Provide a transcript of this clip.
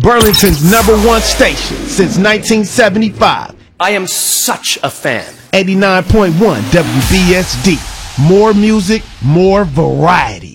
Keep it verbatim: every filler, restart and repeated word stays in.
Burlington's number one station since nineteen seventy-five. I am such a fan. eighty-nine point one W B S D. More music, more variety.